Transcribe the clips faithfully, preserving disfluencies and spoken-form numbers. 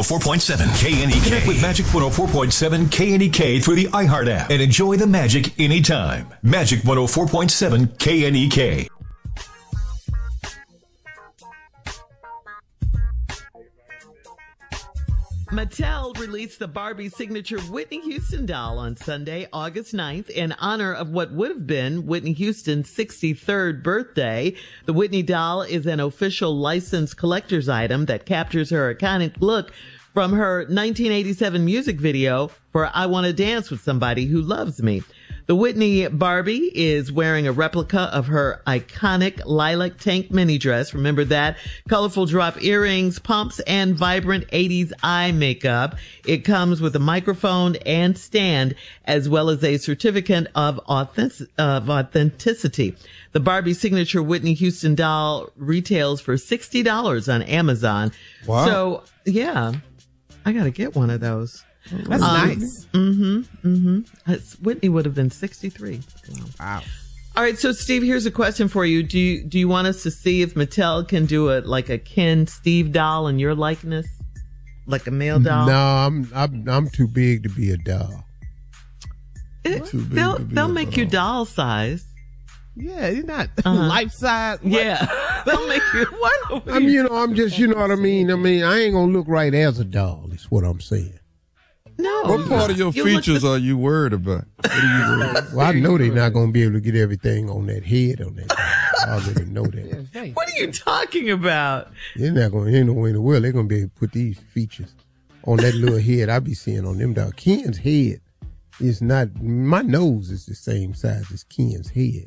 oh four point seven K N E K. Connect with Magic one oh four point seven K N E K through the iHeart app and enjoy the magic anytime. Magic one oh four point seven K N E K. Mattel released the Barbie signature Whitney Houston doll on Sunday, August ninth, in honor of what would have been Whitney Houston's sixty-third birthday. The Whitney doll is an official licensed collector's item that captures her iconic look from her nineteen eighty-seven music video for I Want to Dance with Somebody Who Loves Me. The Whitney Barbie is wearing a replica of her iconic lilac tank mini dress. Remember that? Colorful drop earrings, pumps, and vibrant eighties eye makeup. It comes with a microphone and stand, as well as a certificate of, authentic- of authenticity. The Barbie signature Whitney Houston doll retails for sixty dollars on Amazon. Wow. So, yeah, I got to get one of those. That's um, nice. Mm-hmm. Mm-hmm. It's, Whitney would have been sixty-three. Wow. All right. So, Steve, here's a question for you. Do you, do you want us to see if Mattel can do a, like a Ken Steve doll in your likeness? Like a male doll? No, I'm, I'm, I'm too big to be a doll. It, Too big they'll, to be they'll a make you doll. doll size. Yeah, you're not Uh-huh. life size. What? Yeah. They'll make you, what? I mean, you know, I'm just, you know what I mean? I mean, I ain't gonna look right as a doll, is what I'm saying. No. What part of your You look features the- are you worried about? What are you worried about? Well, I know they're not gonna be able to get everything on that head on that doll. I already know that. What are you talking about? They're not gonna, ain't no way in the world they're gonna be able to put these features on that little head I be seeing on them dolls. Ken's head is not, my nose is the same size as Ken's head.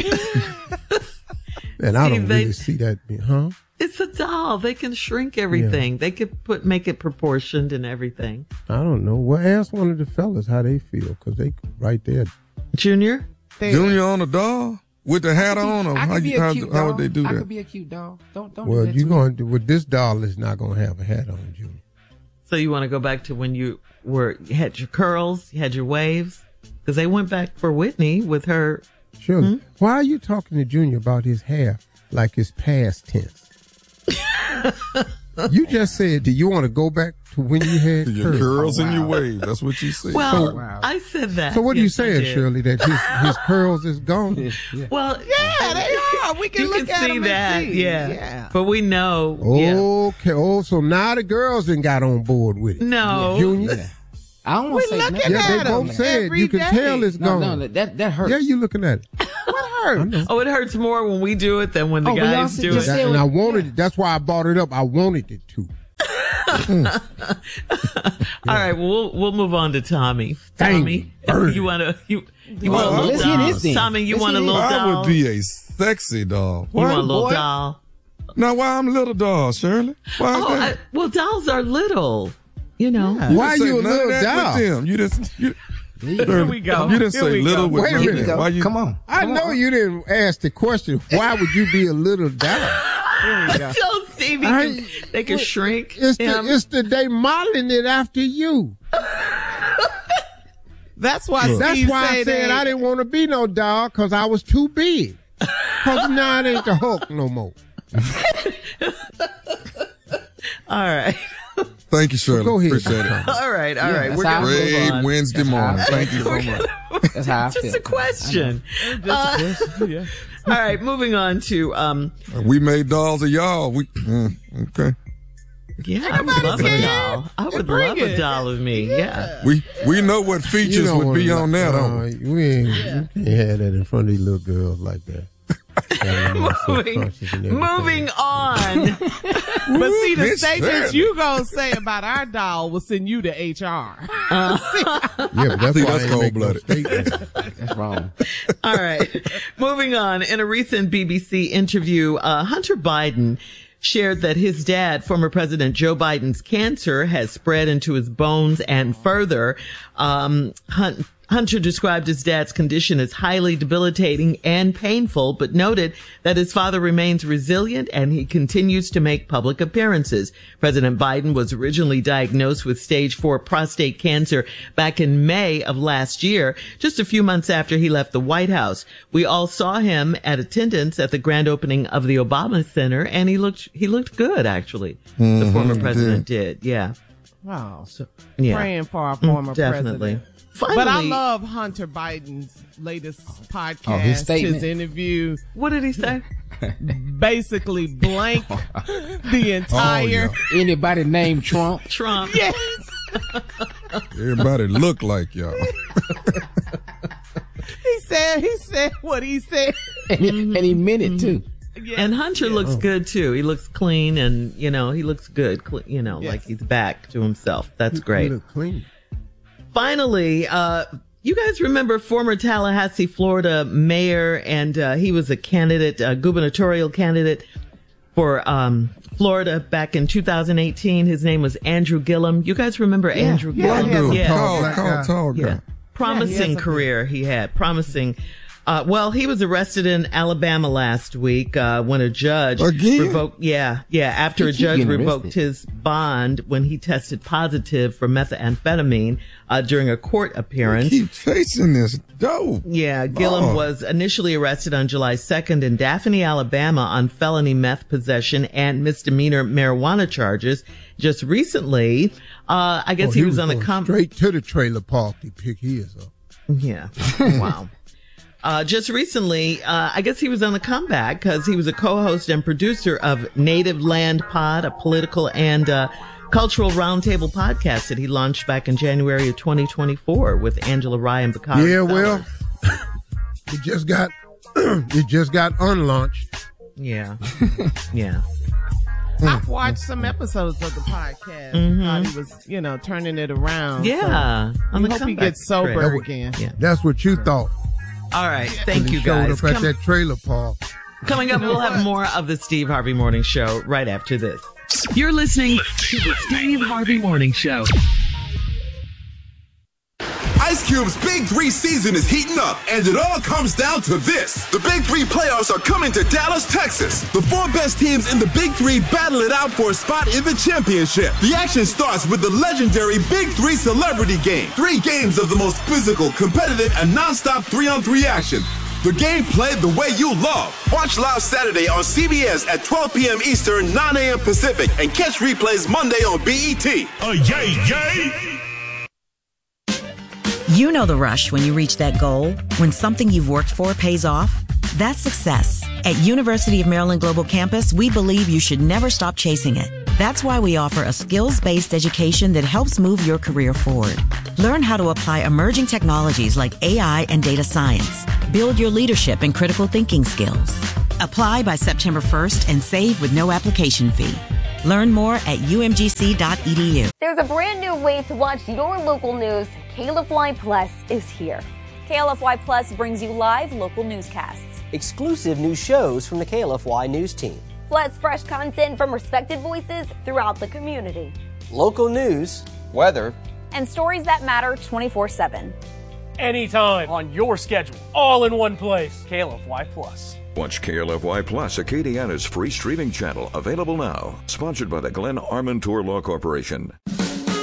And I Steve, don't they- really see that, huh? It's a doll. They can shrink everything. They could put, make it proportioned and everything. I don't know. Well, ask one of the fellas how they feel, because they right there. Junior? Junior on a doll with the hat on, or I how, could be you, a how, cute how doll. would they do I that? could be a cute doll. Don't don't. Well, do that you to going to, with this doll is not going to have a hat on, Junior. So you want to go back to when you were, you had your curls, you had your waves? Because they went back for Whitney with her. Surely. Hmm? Why are you talking to Junior about his hair like it's past tense? You just said, do you want to go back to when you had Your curls? curls Oh, and your wow. waves. That's what you said. Well, So- Wow. I said that. So what are you Yes, I saying, did. Shirley, that his, his curls is gone? Well, Yeah, they are. We can you look can at see them that. and see. Yeah. Yeah. But we know. Yeah. Okay. Oh, so now the girls then got on board with it. No. Junior? I don't We want to say looking nothing. Yeah, at they both them said every you can day. tell it's No, gone. no, that that hurts. Yeah, you looking at it. What hurts? Oh, it hurts more when we do it than when the Oh, when y'all guys sit- do just it. say- And I wanted it. That's why I brought it up. I wanted it to. All right, well, we'll we'll move on to Tommy. Dang, Tommy, burn. you want to you you Well, want a little let's hear doll? this then. Tommy, you Let's want a hear little this. doll? I would be a sexy doll. you want a little boy? doll? Now, why I'm a little doll, Shirley? Why is Oh, that? I, well, dolls are little. You know. You Why didn't say you a none of little that doll? with them. You just you, Here we go. you didn't Here say we little go. with Wait a me. minute. Why you? Come on. I Come know on. you didn't ask the question. Why would you be a little doll? Tell Stevie I- can, they can shrink It's the, him. it's the they modeling it after you. That's why That's Steve why I say said they- I didn't want to be no doll because I was too big. Because now it ain't the Hulk no more. All right. Thank you, Shirley. Go ahead. Appreciate it. All right. All Yeah, right. that's We're how going I to feel. move Great on. Wednesday morning. Thank you so much. That's how I Just feel. a question. Just Uh, a question, yeah. All right. Moving on to, um, We made dolls of y'all. We mm, okay. yeah, I would love a scared. doll. I would Bring love a it. doll of me. Yeah. We we know what features You don't would be wanna- on that. uh, don't we? we ain't, You can't have that in front of these little girls like that. Moving, moving on. But see, the Miss statements Shirley. you gonna say about our doll will send you to H R. Yeah, but that's See, why that's I ain't make no cold-blooded. statements. That's wrong. All right. Moving on. In a recent B B C interview, uh, Hunter Biden shared that his dad, former President Joe Biden's cancer has spread into his bones and further. Um, Hunt, Hunter described his dad's condition as highly debilitating and painful, but noted that his father remains resilient and he continues to make public appearances. President Biden was originally diagnosed with stage four prostate cancer back in May of last year, just a few months after he left the White House. We all saw him at attendance at the grand opening of the Obama Center, and he looked he looked good, actually. The former president did, yeah. Oh, So, yeah. praying for our former Definitely. president. Finally, But I love Hunter Biden's latest podcast, Oh, his statement? interview. what did he say? Basically blank the entire. Oh, Anybody named Trump? Trump. Yes. Everybody look like y'all. He said, he said what he said. And he, and he meant it too. And Hunter looks good too. He looks clean, and you know he looks good. Cl- you know, Yes. like he's back to himself. That's He great. look clean. Finally, uh, you guys remember former Tallahassee, Florida mayor, and uh, he was a candidate, a gubernatorial candidate for um, Florida back in two thousand eighteen. His name was Andrew Gillum. You guys remember Andrew yeah, Gillum? yeah. Yeah. Tall, black tall, guy. tall guy. Yeah. Promising Yeah, he has a- career he had. Promising. Uh, well, he was arrested in Alabama last week uh, when a judge Again? revoked. Yeah, yeah. After He a keep judge getting revoked arrested. his bond when he tested positive for methamphetamine uh, during a court appearance. Keep chasing this dope. Yeah, Gillum Oh. was initially arrested on July second in Daphne, Alabama on felony meth possession and misdemeanor marijuana charges. Just recently, uh, I guess Oh, he, was, on the going com- straight to the trailer park to pick his up. Yeah. Wow. Uh, just recently, uh, I guess he was on the comeback because he was a co-host and producer of Native Land Pod, a political and uh, cultural roundtable podcast that he launched back in January of twenty twenty-four with Angela Ryan Bakari. Yeah, well, it just got it just got unlaunched. Yeah. Yeah. I've watched some episodes of the podcast. Mhm. Thought he was, you know, turning it around. Yeah. So On we the hope he comeback gets sober trail. again. Yeah. That's what you thought. All right. Thank He you showed guys. up at Come- that trailer park. coming up, we'll have more of the Steve Harvey Morning Show right after this. You're listening to the Steve Harvey Morning Show. Ice Cube's Big Three season is heating up, and it all comes down to this. The Big Three playoffs are coming to Dallas, Texas. The four best teams in the Big Three battle it out for a spot in the championship. The action starts with the legendary Big Three Celebrity Game. Three games of the most physical, competitive, and nonstop three-on-three action. The game played the way you love. Watch live Saturday on C B S at twelve p.m. Eastern, nine a.m. Pacific, and catch replays Monday on B E T. Uh, yay, yay! You know the rush when you reach that goal, when something you've worked for pays off. That's success. At University of Maryland Global Campus, we believe you should never stop chasing it. That's why we offer a skills-based education that helps move your career forward. Learn how to apply emerging technologies like A I and data science. Build your leadership and critical thinking skills. Apply by September first and save with no application fee. Learn more at u m g c dot e d u. There's a brand new way to watch your local news. K L F Y Plus is here. K L F Y Plus brings you live local newscasts, exclusive new shows from the K L F Y news team, plus fresh content from respected voices throughout the community, local news, weather, and stories that matter twenty-four seven. Anytime, on your schedule, all in one place. K L F Y Plus. Watch K L F Y Plus, Acadiana's free streaming channel, available now. Sponsored by the Glenn Armand Tour Law Corporation.